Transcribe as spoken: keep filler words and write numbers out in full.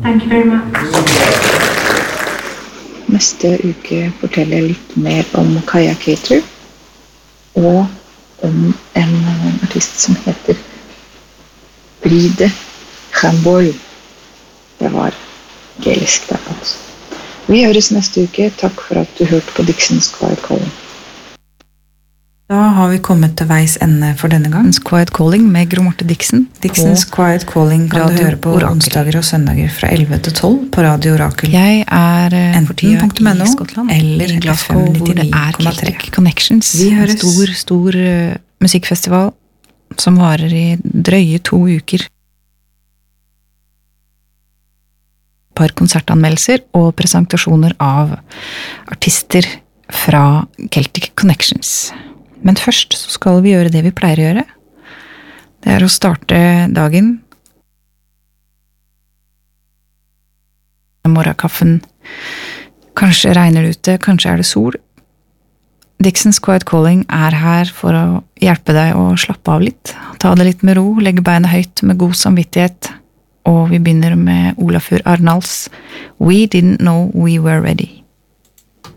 Thank you very much. Neste uke forteller jeg litt mer om Kaja Cater og om en artist som heter Bride Chamboy. Det var gelisk der altså. Vi høres neste uke. Takk for at du hørte på Dixons Quiet Calling. Da har vi kommet til veis ende for denne gang. Dixons Quiet Calling med Gro Marte Dixon. Dixons Quiet Calling kan Radio du høre på Orakel. onsdager og søndager fra elleve til tolv på Radio Orakel. Jeg er eh, for tida Enten i .no Skottland eller i Glasgow, F M hvor det er nittionio komma tre. Celtic Connections. Vi høres. En stor, stor uh, musikkfestival som varer i drøye to uker. Et par konsertanmeldelser og presentasjoner av artister fra Celtic Connections. Men først så skal vi gjøre det vi pleier å gjøre. Det er å starte dagen. Morgenkaffen. Kanskje regner det ute, kanskje er det sol. Dixons Quiet Calling er her for å hjelpe deg å slappe av litt. Ta det litt med ro, legge beina høyt med god samvittighet. Og vi begynner med Olafur Arnalds We Didn't Know We Were Ready.